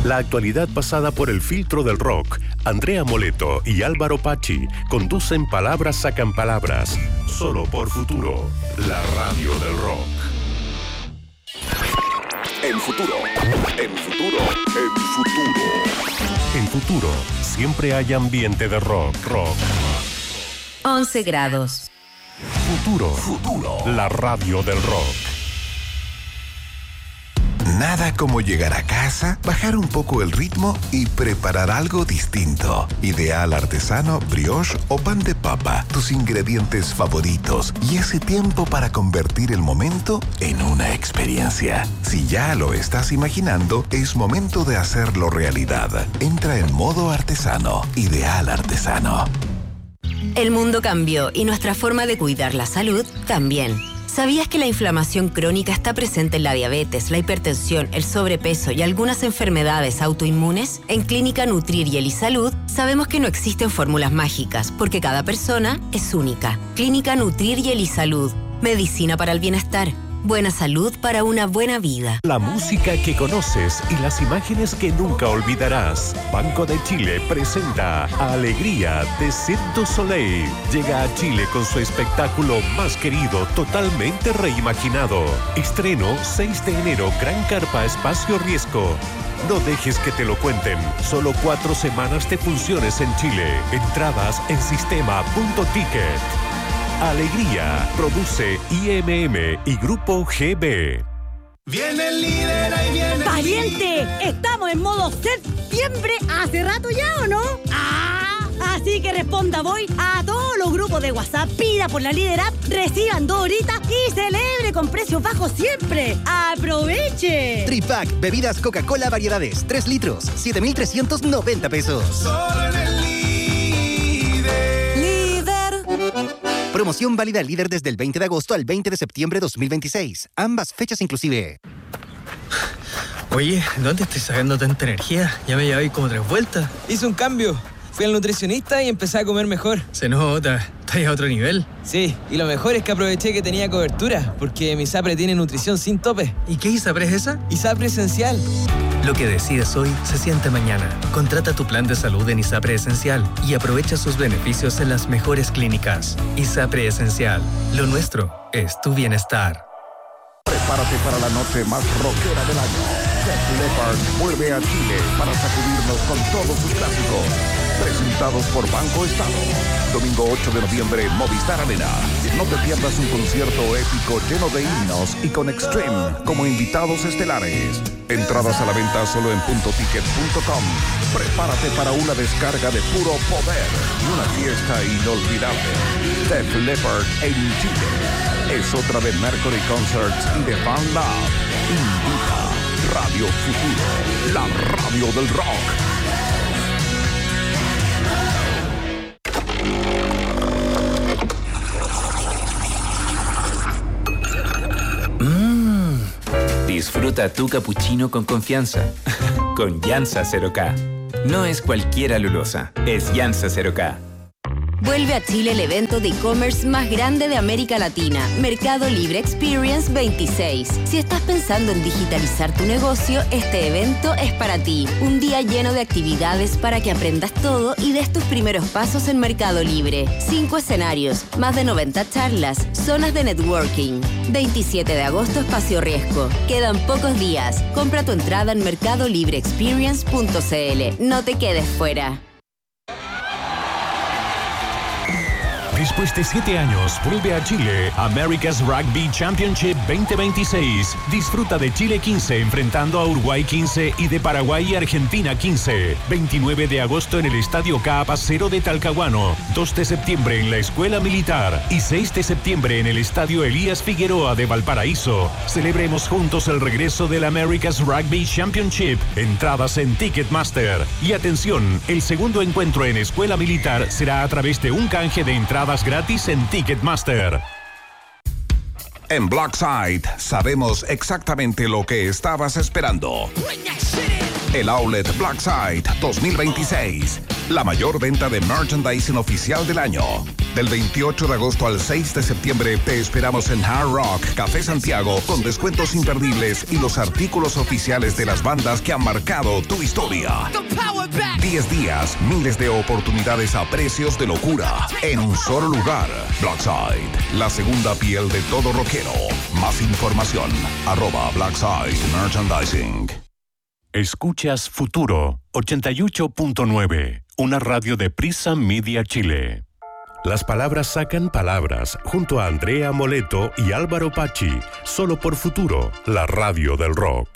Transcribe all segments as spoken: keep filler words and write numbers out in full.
La actualidad pasada por el filtro del rock. Andrea Moleto y Álvaro Pachi conducen Palabras Sacan Palabras. Solo por Futuro, la radio del rock. En Futuro, en Futuro, en Futuro. En Futuro, siempre hay ambiente de rock, rock. once grados. Futuro, Futuro, la radio del rock. Nada como llegar a casa, bajar un poco el ritmo y preparar algo distinto. Ideal artesano, brioche o pan de papa, tus ingredientes favoritos y ese tiempo para convertir el momento en una experiencia. Si ya lo estás imaginando, es momento de hacerlo realidad. Entra en modo artesano. Ideal artesano. El mundo cambió y nuestra forma de cuidar la salud también. ¿Sabías que la inflamación crónica está presente en la diabetes, la hipertensión, el sobrepeso y algunas enfermedades autoinmunes? En Clínica Nutrir y Elisalud sabemos que no existen fórmulas mágicas porque cada persona es única. Clínica Nutrir y Elisalud. Medicina para el bienestar. Buena salud para una buena vida. La música que conoces y las imágenes que nunca olvidarás. Banco de Chile presenta Alegría de Cirque du Soleil. Llega a Chile con su espectáculo más querido, totalmente reimaginado. Estreno seis de enero, Gran Carpa Espacio Riesgo. No dejes que te lo cuenten. Solo cuatro semanas de funciones en Chile. Entradas en sistema punto ticket. Alegría, produce I M M y Grupo G B. Viene el líder, ahí viene. ¡Pariente! Estamos en modo septiembre hace rato ya, ¿o no? ¡Ah! Así que responda voy a todos los grupos de WhatsApp, pida por la Líder App, reciban dos horitas y celebre con precios bajos siempre. ¡Aproveche! Tripack, bebidas Coca-Cola variedades, tres litros, siete mil trescientos noventa pesos. Solo en el líder. Líder. Promoción válida al líder desde el veinte de agosto al veinte de septiembre de dos mil veintiséis. Ambas fechas inclusive. Oye, ¿dónde estoy sacando tanta energía? Ya me llevé como tres vueltas. Hice un cambio. Fui al nutricionista y empecé a comer mejor. Se nota. ¿Estás a otro nivel? Sí, y lo mejor es que aproveché que tenía cobertura, porque mi ISAPRE tiene nutrición sin tope. ¿Y qué ISAPRE es esa? ISAPRE Esencial. Lo que decides hoy se siente mañana. Contrata tu plan de salud en ISAPRE Esencial y aprovecha sus beneficios en las mejores clínicas. ISAPRE Esencial. Lo nuestro es tu bienestar. Prepárate para la noche más rockera del año. Def Leppard vuelve a Chile para sacudirnos con todos sus clásicos. Presentados por Banco Estado. Domingo ocho de noviembre, Movistar Arena. No te pierdas un concierto épico lleno de himnos y con Extreme como invitados estelares. Entradas a la venta solo en punto ticket punto com. Prepárate para una descarga de puro poder y una fiesta inolvidable. Def Leppard en Chile. Es otra de Mercury Concerts y de Fan Lab. Invita Radio Futuro, la radio del rock. Disfruta tu cappuccino con confianza. Con Yansa cero K. No es cualquier alulosa, es Yansa cero K. Vuelve a Chile el evento de e-commerce más grande de América Latina, Mercado Libre Experience veintiséis. Si estás pensando en digitalizar tu negocio, este evento es para ti. Un día lleno de actividades para que aprendas todo y des tus primeros pasos en Mercado Libre. Cinco escenarios, más de noventa charlas, zonas de networking. veintisiete de agosto, Espacio Riesgo. Quedan pocos días. Compra tu entrada en mercado libre experience punto c l. No te quedes fuera. Después de siete años, vuelve a Chile America's Rugby Championship veinte veintiséis. Disfruta de Chile quince enfrentando a Uruguay quince y de Paraguay y Argentina quince. veintinueve de agosto en el Estadio Caapacero de Talcahuano. dos de septiembre en la Escuela Militar y seis de septiembre en el Estadio Elías Figueroa de Valparaíso. Celebremos juntos el regreso del America's Rugby Championship. Entradas en Ticketmaster. Y atención, el segundo encuentro en Escuela Militar será a través de un canje de entradas gratis en Ticketmaster. En Blackside sabemos exactamente lo que estabas esperando. El Outlet Blackside dos mil veintiséis. la mayor venta de merchandising oficial del año. Del veintiocho de agosto al seis de septiembre te esperamos en Hard Rock Café Santiago con descuentos imperdibles y los artículos oficiales de las bandas que han marcado tu historia. diez días, miles de oportunidades a precios de locura en un solo lugar. Blackside, la segunda piel de todo rockero. Más información, arroba Blackside Merchandising. Escuchas Futuro ochenta y ocho punto nueve, una radio de Prisa Media Chile. Las palabras sacan palabras, junto a Andrea Moleto y Álvaro Pachi, solo por Futuro, la radio del rock.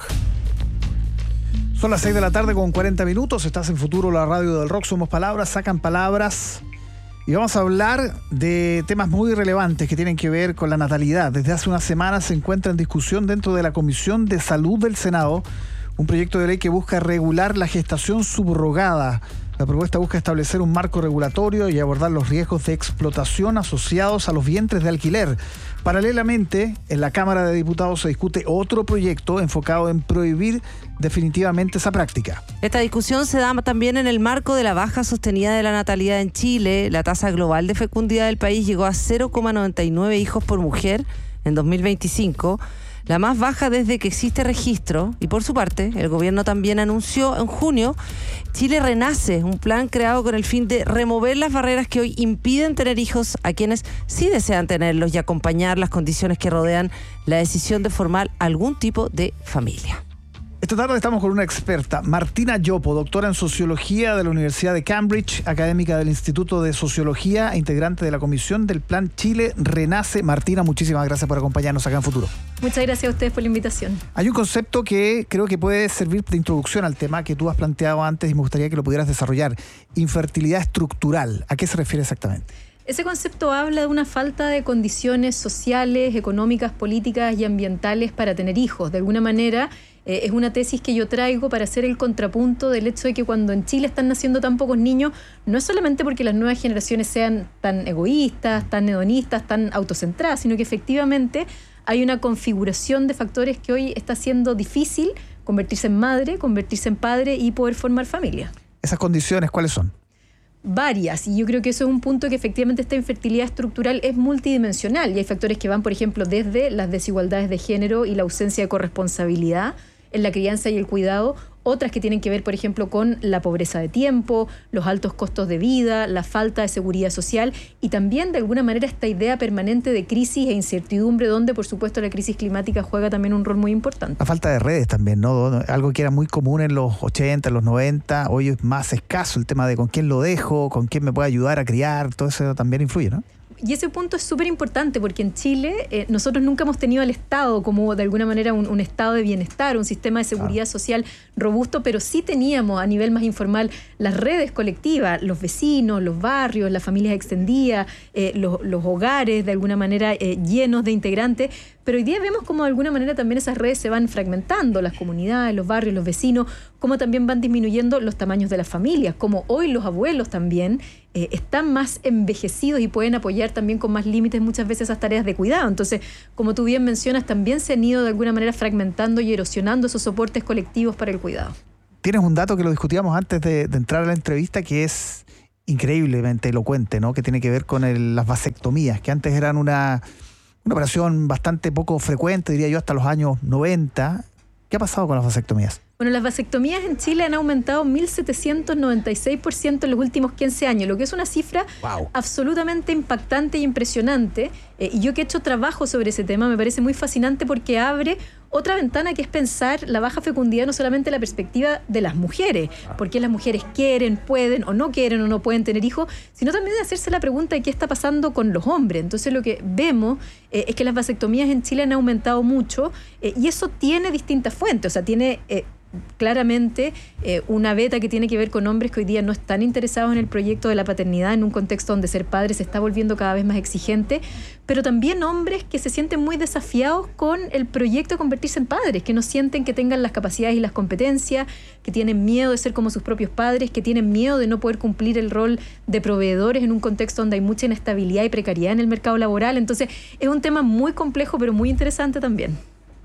Son las seis de la tarde con cuarenta minutos, estás en Futuro, la radio del rock, somos palabras, sacan palabras. Y vamos a hablar de temas muy relevantes que tienen que ver con la natalidad. Desde hace unas semanas se encuentra en discusión dentro de la Comisión de Salud del Senado un proyecto de ley que busca regular la gestación subrogada. La propuesta busca establecer un marco regulatorio y abordar los riesgos de explotación asociados a los vientres de alquiler. Paralelamente, en la Cámara de Diputados se discute otro proyecto enfocado en prohibir definitivamente esa práctica. Esta discusión se da también en el marco de la baja sostenida de la natalidad en Chile. La tasa global de fecundidad del país llegó a cero coma noventa y nueve hijos por mujer en dos mil veinticinco. La más baja desde que existe registro, y por su parte, el gobierno también anunció en junio Chile Renace, un plan creado con el fin de remover las barreras que hoy impiden tener hijos a quienes sí desean tenerlos y acompañar las condiciones que rodean la decisión de formar algún tipo de familia. Esta tarde estamos con una experta, Martina Yopo, doctora en Sociología de la Universidad de Cambridge, académica del Instituto de Sociología e integrante de la Comisión del Plan Chile Renace. Martina, muchísimas gracias por acompañarnos acá en Futuro. Muchas gracias a ustedes por la invitación. Hay un concepto que creo que puede servir de introducción al tema que tú has planteado antes y me gustaría que lo pudieras desarrollar. Infertilidad estructural. ¿A qué se refiere exactamente? Ese concepto habla de una falta de condiciones sociales, económicas, políticas y ambientales para tener hijos. De alguna manera, eh, es una tesis que yo traigo para hacer el contrapunto del hecho de que cuando en Chile están naciendo tan pocos niños, no es solamente porque las nuevas generaciones sean tan egoístas, tan hedonistas, tan autocentradas, sino que efectivamente hay una configuración de factores que hoy está siendo difícil convertirse en madre, convertirse en padre y poder formar familia. ¿Esas condiciones cuáles son? Varias, y yo creo que eso es un punto que efectivamente esta infertilidad estructural es multidimensional y hay factores que van, por ejemplo, desde las desigualdades de género y la ausencia de corresponsabilidad en la crianza y el cuidado, otras que tienen que ver, por ejemplo, con la pobreza de tiempo, los altos costos de vida, la falta de seguridad social y también, de alguna manera, esta idea permanente de crisis e incertidumbre, donde, por supuesto, la crisis climática juega también un rol muy importante. La falta de redes también, ¿no? Algo que era muy común en los ochenta, en los noventa, hoy es más escaso el tema de con quién lo dejo, con quién me puede ayudar a criar, todo eso también influye, ¿no? Y ese punto es súper importante porque en Chile eh, nosotros nunca hemos tenido al Estado como de alguna manera un, un estado de bienestar, un sistema de seguridad ah. social robusto, pero sí teníamos a nivel más informal las redes colectivas, los vecinos, los barrios, las familias extendidas, eh, los, los hogares de alguna manera eh, llenos de integrantes. Pero hoy día vemos cómo de alguna manera también esas redes se van fragmentando, las comunidades, los barrios, los vecinos, cómo también van disminuyendo los tamaños de las familias, como hoy los abuelos también eh, están más envejecidos y pueden apoyar también con más límites muchas veces esas tareas de cuidado. Entonces, como tú bien mencionas, también se han ido de alguna manera fragmentando y erosionando esos soportes colectivos para el cuidado. Tienes un dato que lo discutíamos antes de, de entrar a la entrevista que es increíblemente elocuente, ¿no? Que tiene que ver con el, las vasectomías, que antes eran una... Una operación bastante poco frecuente, diría yo, hasta los años noventa. ¿Qué ha pasado con las vasectomías? Bueno, las vasectomías en Chile han aumentado mil setecientos noventa y seis por ciento en los últimos quince años, lo que es una cifra wow. absolutamente impactante e impresionante. Eh, y yo que he hecho trabajo sobre ese tema, me parece muy fascinante porque abre otra ventana que es pensar la baja fecundidad no solamente la perspectiva de las mujeres, porque las mujeres quieren, pueden o no quieren o no pueden tener hijos, sino también de hacerse la pregunta de qué está pasando con los hombres. Entonces lo que vemos eh, es que las vasectomías en Chile han aumentado mucho eh, y eso tiene distintas fuentes, o sea, tiene... Eh, claramente eh, una beta que tiene que ver con hombres que hoy día no están interesados en el proyecto de la paternidad en un contexto donde ser padre se está volviendo cada vez más exigente, pero también hombres que se sienten muy desafiados con el proyecto de convertirse en padres, que no sienten que tengan las capacidades y las competencias, que tienen miedo de ser como sus propios padres, que tienen miedo de no poder cumplir el rol de proveedores en un contexto donde hay mucha inestabilidad y precariedad en el mercado laboral. Entonces es un tema muy complejo pero muy interesante también.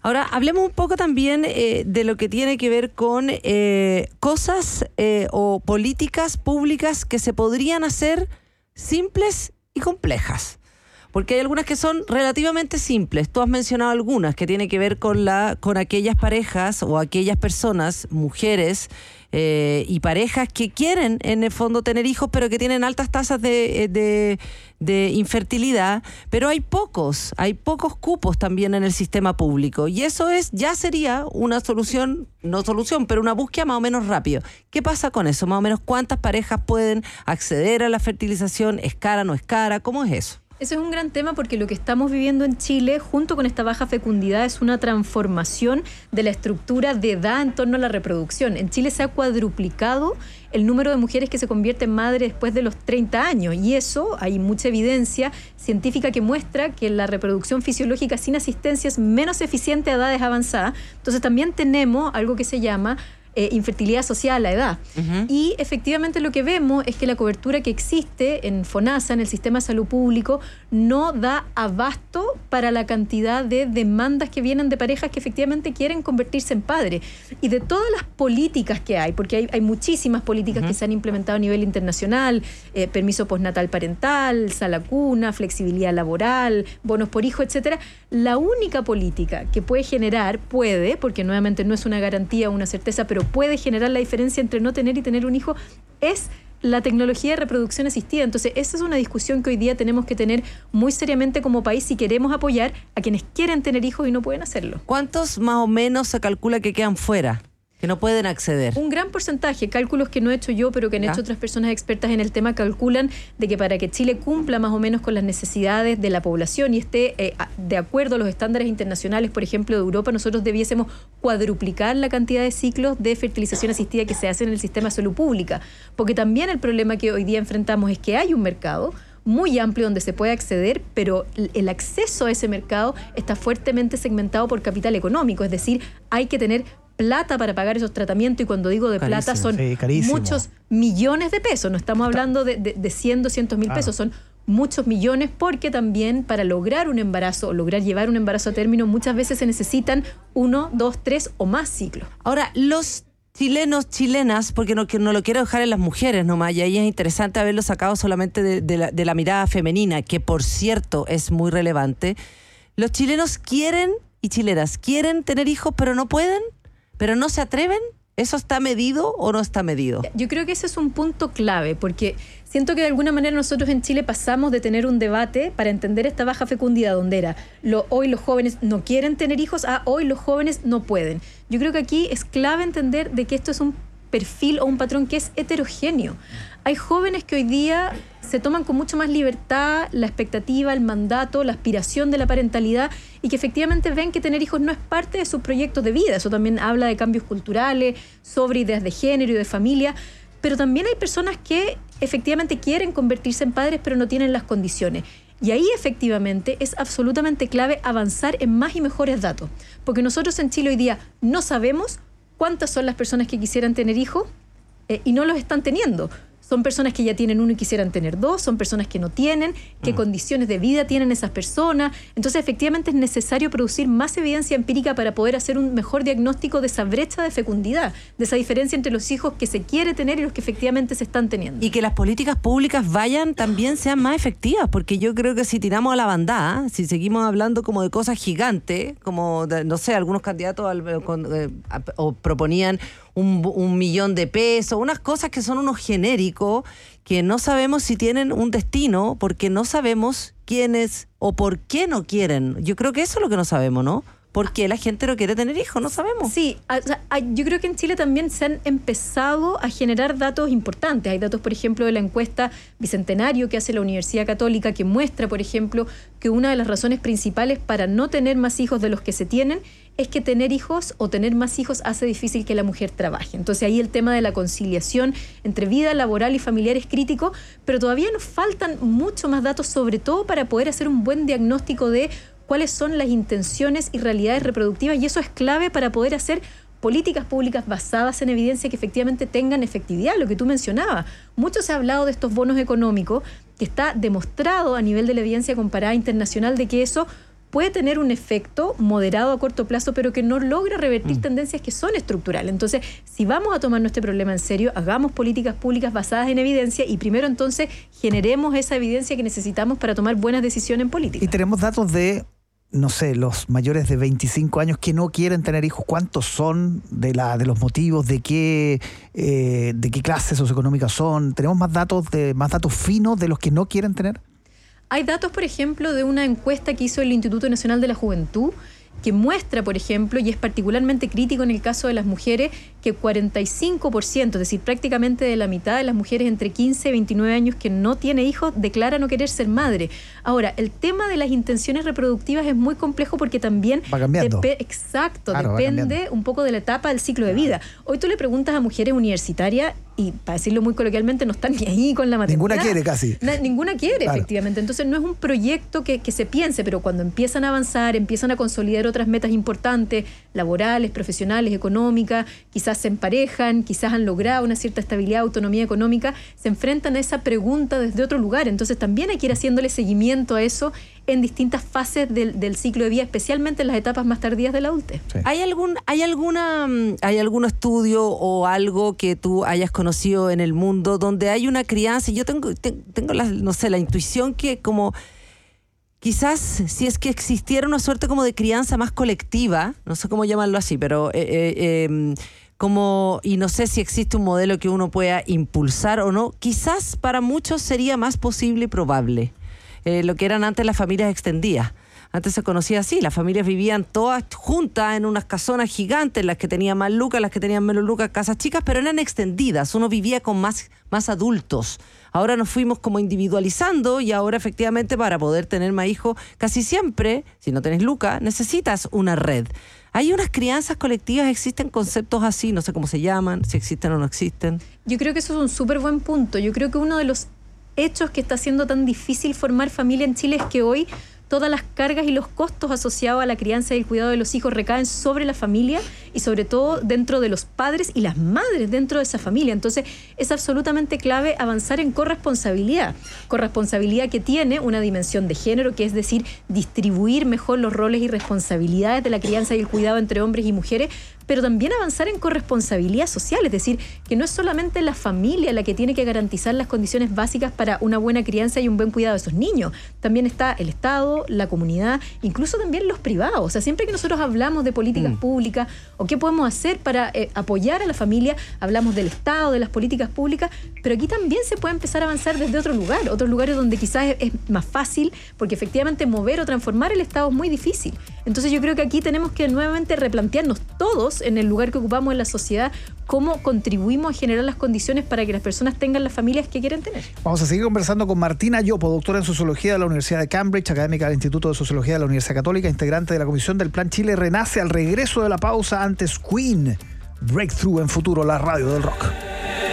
Ahora, hablemos un poco también eh, de lo que tiene que ver con eh, cosas eh, o políticas públicas que se podrían hacer simples y complejas. Porque hay algunas que son relativamente simples. Tú has mencionado algunas que tienen que ver con la con aquellas parejas o aquellas personas, mujeres eh, y parejas que quieren en el fondo tener hijos, pero que tienen altas tasas de, de, de infertilidad. Pero hay pocos, hay pocos cupos también en el sistema público. Y eso es ya sería una solución, no solución, pero una búsqueda más o menos rápido. ¿Qué pasa con eso? Más o menos, ¿cuántas parejas pueden acceder a la fertilización? ¿Es cara, no es cara? ¿Cómo es eso? Eso es un gran tema porque lo que estamos viviendo en Chile, junto con esta baja fecundidad, es una transformación de la estructura de edad en torno a la reproducción. En Chile se ha cuadruplicado el número de mujeres que se convierten en madres después de los treinta años, y eso hay mucha evidencia científica que muestra que la reproducción fisiológica sin asistencia es menos eficiente a edades avanzadas. Entonces también tenemos algo que se llama Eh, infertilidad asociada a la edad. Uh-huh. Y efectivamente lo que vemos es que la cobertura que existe en FONASA, en el sistema de salud público, no da abasto para la cantidad de demandas que vienen de parejas que efectivamente quieren convertirse en padres. Y de todas las políticas que hay, porque hay, hay muchísimas políticas uh-huh. que se han implementado a nivel internacional, eh, permiso postnatal parental, sala cuna, flexibilidad laboral, bonos por hijo, etcétera, la única política que puede generar, puede, porque nuevamente no es una garantía o una certeza, pero puede generar la diferencia entre no tener y tener un hijo, es la tecnología de reproducción asistida. Entonces, esa es una discusión que hoy día tenemos que tener muy seriamente como país si queremos apoyar a quienes quieren tener hijos y no pueden hacerlo. ¿Cuántos más o menos se calcula que quedan fuera, que no pueden acceder? Un gran porcentaje, cálculos que no he hecho yo, pero que han ¿Ya? hecho otras personas expertas en el tema, calculan de que para que Chile cumpla más o menos con las necesidades de la población y esté eh, de acuerdo a los estándares internacionales, por ejemplo, de Europa, nosotros debiésemos cuadruplicar la cantidad de ciclos de fertilización asistida que se hace en el sistema de salud pública. Porque también el problema que hoy día enfrentamos es que hay un mercado muy amplio donde se puede acceder, pero el acceso a ese mercado está fuertemente segmentado por capital económico, es decir, hay que tener plata para pagar esos tratamientos, y cuando digo de carísimo, plata son sí, muchos millones de pesos, no estamos hablando de, de, de cien, doscientos mil pesos, son muchos millones, porque también para lograr un embarazo o lograr llevar un embarazo a término muchas veces se necesitan uno, dos, tres o más ciclos. Ahora, los chilenos, chilenas, porque no, que no lo quiero dejar en las mujeres nomás, y ahí es interesante haberlo sacado solamente de, de, la, de la mirada femenina, que por cierto es muy relevante. Los chilenos quieren, y chilenas, quieren tener hijos, pero no pueden, pero no se atreven. ¿Eso está medido o no está medido? Yo creo que ese es un punto clave, porque siento que de alguna manera nosotros en Chile pasamos de tener un debate para entender esta baja fecundidad, donde era lo, hoy los jóvenes no quieren tener hijos, a hoy los jóvenes no pueden. Yo creo que aquí es clave entender de que esto es un perfil o un patrón que es heterogéneo. Hay jóvenes que hoy día se toman con mucho más libertad la expectativa, el mandato, la aspiración de la parentalidad, y que efectivamente ven que tener hijos no es parte de sus proyectos de vida. Eso también habla de cambios culturales, sobre ideas de género y de familia, pero también hay personas que efectivamente quieren convertirse en padres pero no tienen las condiciones. Y ahí efectivamente es absolutamente clave avanzar en más y mejores datos, porque nosotros en Chile hoy día no sabemos cuántas son las personas que quisieran tener hijos eh, y no los están teniendo. Son personas que ya tienen uno y quisieran tener dos, son personas que no tienen, qué mm. condiciones de vida tienen esas personas. Entonces, efectivamente, es necesario producir más evidencia empírica para poder hacer un mejor diagnóstico de esa brecha de fecundidad, de esa diferencia entre los hijos que se quiere tener y los que efectivamente se están teniendo. Y que las políticas públicas vayan, también sean más efectivas, porque yo creo que si tiramos a la bandada, si seguimos hablando como de cosas gigantes, como, de, no sé, algunos candidatos al, con, eh, a, o proponían un, un millón de pesos, unas cosas que son unos genéricos, que no sabemos si tienen un destino, porque no sabemos quiénes o por qué no quieren. Yo creo que eso es lo que no sabemos, ¿no? ¿Por qué la gente no quiere tener hijos? No sabemos. Sí, yo creo que en Chile también se han empezado a generar datos importantes. Hay datos, por ejemplo, de la encuesta Bicentenario que hace la Universidad Católica, que muestra, por ejemplo, que una de las razones principales para no tener más hijos de los que se tienen es que tener hijos o tener más hijos hace difícil que la mujer trabaje. Entonces ahí el tema de la conciliación entre vida laboral y familiar es crítico, pero todavía nos faltan mucho más datos, sobre todo para poder hacer un buen diagnóstico de cuáles son las intenciones y realidades reproductivas, y eso es clave para poder hacer políticas públicas basadas en evidencia que efectivamente tengan efectividad, lo que tú mencionabas. Mucho se ha hablado de estos bonos económicos, que está demostrado a nivel de la evidencia comparada internacional de que eso puede tener un efecto moderado a corto plazo, pero que no logra revertir mm. tendencias que son estructurales. Entonces, si vamos a tomarnos este problema en serio, hagamos políticas públicas basadas en evidencia y primero entonces generemos esa evidencia que necesitamos para tomar buenas decisiones en política. Y tenemos datos de, no sé, los mayores de veinticinco años que no quieren tener hijos. ¿Cuántos son? De la de los motivos, de qué eh, de qué clases socioeconómicas son. ¿Tenemos más datos de más datos finos de los que no quieren tener? Hay datos, por ejemplo, de una encuesta que hizo el Instituto Nacional de la Juventud, que muestra, por ejemplo, y es particularmente crítico en el caso de las mujeres, que cuarenta y cinco por ciento, es decir, prácticamente de la mitad de las mujeres entre quince y veintinueve años que no tiene hijos, declara no querer ser madre. Ahora, el tema de las intenciones reproductivas es muy complejo porque también... Va cambiando. Dep- exacto, claro, depende un poco de la etapa del ciclo de vida. Hoy tú le preguntas a mujeres universitarias y, para decirlo muy coloquialmente, no están ni ahí con la maternidad. Ninguna quiere casi. Na- ninguna quiere, claro. efectivamente. Entonces no es un proyecto que, que se piense, pero cuando empiezan a avanzar, empiezan a consolidar otras metas importantes, laborales, profesionales, económicas, quizás se emparejan, quizás han logrado una cierta estabilidad, autonomía económica, se enfrentan a esa pregunta desde otro lugar. Entonces también hay que ir haciéndole seguimiento a eso en distintas fases del, del ciclo de vida, especialmente en las etapas más tardías de la adultez. Sí. ¿Hay algún, hay alguna, hay algún estudio o algo que tú hayas conocido en el mundo donde hay una crianza? Yo tengo, te, tengo la, no sé, la intuición que como quizás si es que existiera una suerte como de crianza más colectiva, no sé cómo llamarlo así, pero eh, eh, eh, como, y no sé si existe un modelo que uno pueda impulsar o no, quizás para muchos sería más posible y probable. Eh, lo que eran antes las familias extendidas. Antes se conocía así, las familias vivían todas juntas en unas casonas gigantes, las que tenían más lucas, las que tenían menos lucas, casas chicas, pero eran extendidas, uno vivía con más, más adultos. Ahora nos fuimos como individualizando y ahora efectivamente para poder tener más hijos, casi siempre, si no tenés lucas, necesitas una red. Hay unas crianzas colectivas, existen conceptos así, no sé cómo se llaman, si existen o no existen. Yo creo que eso es un súper buen punto. Yo creo que uno de los hechos que está haciendo tan difícil formar familia en Chile es que hoy todas las cargas y los costos asociados a la crianza y el cuidado de los hijos recaen sobre la familia y sobre todo dentro de los padres y las madres dentro de esa familia. Entonces es absolutamente clave avanzar en corresponsabilidad. Corresponsabilidad que tiene una dimensión de género, que es decir, distribuir mejor los roles y responsabilidades de la crianza y el cuidado entre hombres y mujeres, pero también avanzar en corresponsabilidad social, es decir, que no es solamente la familia la que tiene que garantizar las condiciones básicas para una buena crianza y un buen cuidado de esos niños. También está el Estado, la comunidad, incluso también los privados. O sea, siempre que nosotros hablamos de políticas mm. públicas o qué podemos hacer para eh, apoyar a la familia, hablamos del Estado, de las políticas públicas, pero aquí también se puede empezar a avanzar desde otro lugar, otros lugares donde quizás es, es más fácil, porque efectivamente mover o transformar el Estado es muy difícil. Entonces yo creo que aquí tenemos que nuevamente replantearnos todos en el lugar que ocupamos en la sociedad, cómo contribuimos a generar las condiciones para que las personas tengan las familias que quieren tener. Vamos a seguir conversando con Martina Yopo, doctora en Sociología de la Universidad de Cambridge, académica del Instituto de Sociología de la Universidad Católica, integrante de la Comisión del Plan Chile Renace. Al regreso de la pausa, antes Queen, Breakthrough en Futuro, la radio del rock.